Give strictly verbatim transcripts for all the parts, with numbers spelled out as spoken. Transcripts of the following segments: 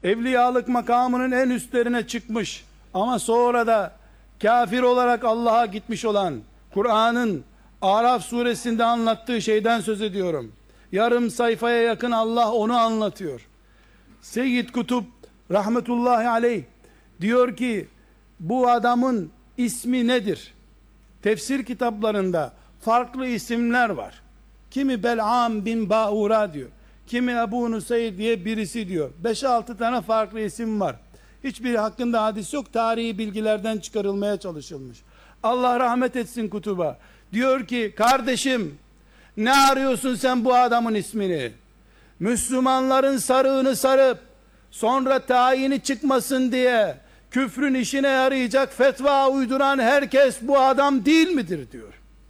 evliyalık makamının en üstlerine çıkmış ama sonra da kafir olarak Allah'a gitmiş olan, Kur'an'ın Araf suresinde anlattığı şeyden söz ediyorum. Yarım sayfaya yakın Allah onu anlatıyor. Seyyid Kutup rahmetullahi aleyh diyor ki, bu adamın ismi nedir? Tefsir kitaplarında farklı isimler var. Kimi Bel'am bin Ba'ura diyor. Kimi Ebu Nusayr diye birisi diyor. beş altı tane farklı isim var. Hiçbiri hakkında hadis yok. Tarihi bilgilerden çıkarılmaya çalışılmış. Allah rahmet etsin Kutub'a. Diyor ki, kardeşim ne arıyorsun sen bu adamın ismini? Müslümanların sarığını sarıp sonra tayini çıkmasın diye küfrün işine yarayacak fetva uyduran herkes bu adam değil midir diyor.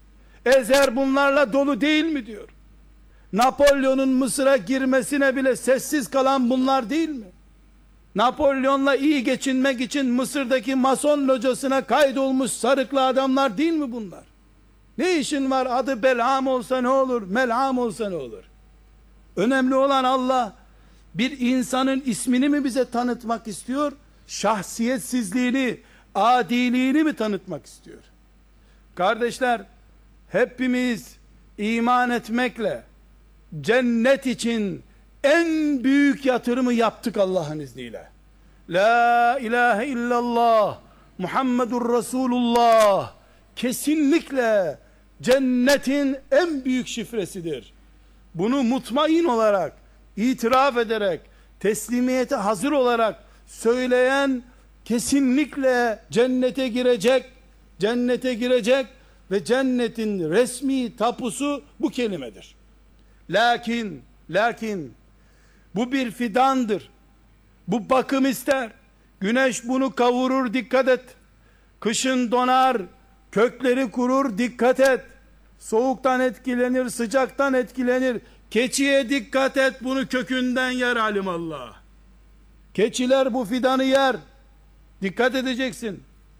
Ezer bunlarla dolu değil mi diyor. Napolyon'un Mısır'a girmesine bile sessiz kalan bunlar değil mi? Napolyon'la iyi geçinmek için Mısır'daki Mason locasına kaydolmuş sarıklı adamlar değil mi bunlar? Ne işin var, adı Bel'am olsa ne olur, Mel'am olsa ne olur? Önemli olan Allah bir insanın ismini mi bize tanıtmak istiyor, şahsiyetsizliğini, adiliğini mi tanıtmak istiyor? Kardeşler, hepimiz iman etmekle cennet için en büyük yatırımı yaptık Allah'ın izniyle. La ilahe illallah Muhammedur Resulullah kesinlikle cennetin en büyük şifresidir. Bunu mutmain olarak, itiraf ederek, teslimiyete hazır olarak söyleyen kesinlikle cennete girecek, cennete girecek ve cennetin resmi tapusu bu kelimedir. Lakin, lakin bu bir fidandır. Bu bakım ister. Güneş bunu kavurur, dikkat et. Kışın donar, kökleri kurur, dikkat et. Soğuktan etkilenir, sıcaktan etkilenir. Keçiye dikkat et, bunu kökünden yer alimallah. Keçiler bu fidanı yer. Dikkat edeceksin.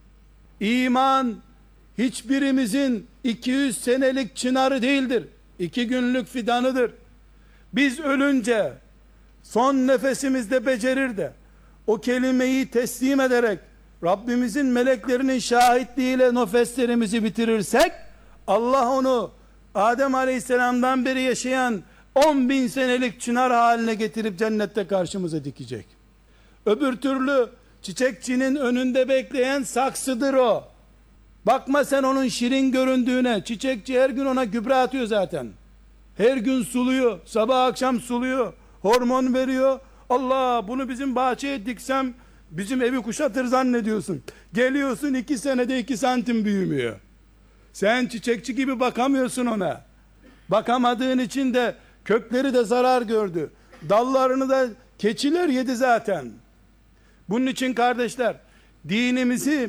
İman hiçbirimizin iki yüz senelik çınarı değildir. İki günlük fidanıdır. Biz ölünce son nefesimizde becerir de o kelimeyi teslim ederek Rabbimizin meleklerinin şahitliğiyle nefeslerimizi bitirirsek, Allah onu Adem Aleyhisselam'dan beri yaşayan on bin senelik çınar haline getirip cennette karşımıza dikecek. Öbür türlü çiçekçinin önünde bekleyen saksıdır o. Bakma sen onun şirin göründüğüne. Çiçekçi her gün ona gübre atıyor zaten. Her gün suluyor, sabah akşam suluyor, hormon veriyor. Allah, bunu bizim bahçeye diksem bizim evi kuşatır zannediyorsun. Geliyorsun iki senede iki santim büyümüyor. Sen çiçekçi gibi bakamıyorsun ona. Bakamadığın için de kökleri de zarar gördü. Dallarını da keçiler yedi zaten. Bunun için kardeşler, dinimizi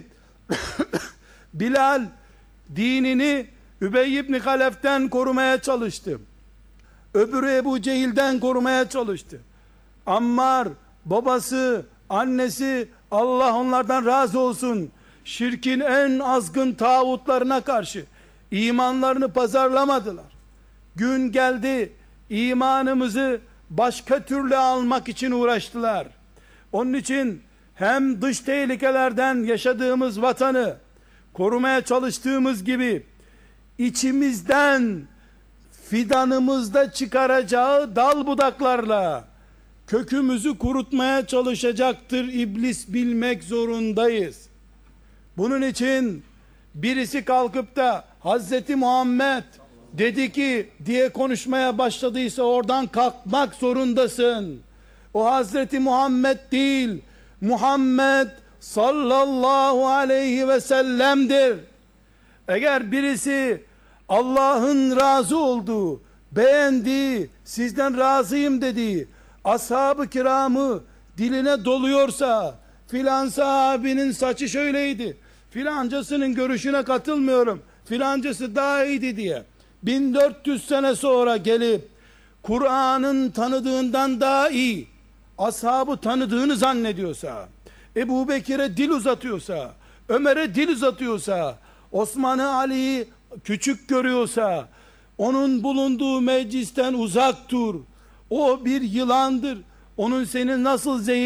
Bilal dinini Übey ibn Halef'ten korumaya çalıştı. Öbürü Ebu Cehil'den korumaya çalıştı. Ammar, babası, annesi, Allah onlardan razı olsun, şirkin en azgın tağutlarına karşı imanlarını pazarlamadılar. Gün geldi, imanımızı başka türlü almak için uğraştılar. Onun için hem dış tehlikelerden yaşadığımız vatanı korumaya çalıştığımız gibi içimizden fidanımızda çıkaracağı dal budaklarla kökümüzü kurutmaya çalışacaktır iblis, bilmek zorundayız. Bunun için birisi kalkıp da Hazreti Muhammed dedi ki diye konuşmaya başladıysa oradan kalkmak zorundasın. O Hazreti Muhammed değil, Muhammed sallallahu aleyhi ve sellem'dir. Eğer birisi Allah'ın razı olduğu, beğendiği, sizden razıyım dediği ashab-ı kiramı diline doluyorsa, filan sahabinin saçı şöyleydi, filancasının görüşüne katılmıyorum, filancası daha iyiydi diye bin dört yüz sene sonra gelip Kur'an'ın tanıdığından daha iyi ashabı tanıdığını zannediyorsa, Ebu Bekir'e dil uzatıyorsa, Ömer'e dil uzatıyorsa, Osman'ı, Ali'yi küçük görüyorsa, onun bulunduğu meclisten uzak dur. O bir yılandır. Onun seni nasıl zehir